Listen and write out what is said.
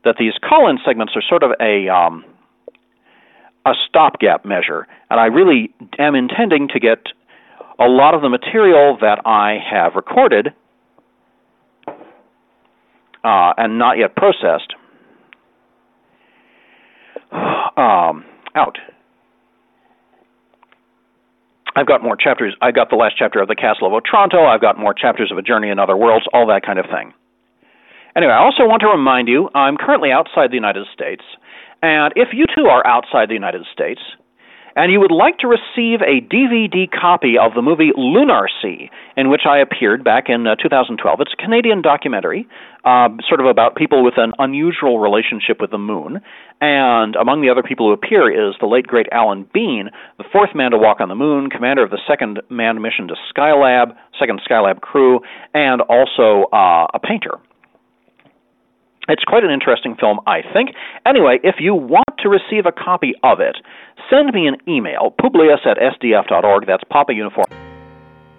that these call-in segments are sort of a stopgap measure, and I really am intending to get a lot of the material that I have recorded and not yet processed out. I've got more chapters. I got the last chapter of The Castle of Otranto. I've got more chapters of A Journey in Other Worlds, all that kind of thing. Anyway, I also want to remind you, I'm currently outside the United States, and if you too are outside the United States, and you would like to receive a DVD copy of the movie Lunar Sea, in which I appeared back in 2012. It's a Canadian documentary, sort of about people with an unusual relationship with the moon. And among the other people who appear is the late, great Alan Bean, the fourth man to walk on the moon, commander of the second manned mission to Skylab, second Skylab crew, and also a painter. It's quite an interesting film, I think. Anyway, if you want to receive a copy of it, send me an email, publius@sdf.org, that's Papa Uniform.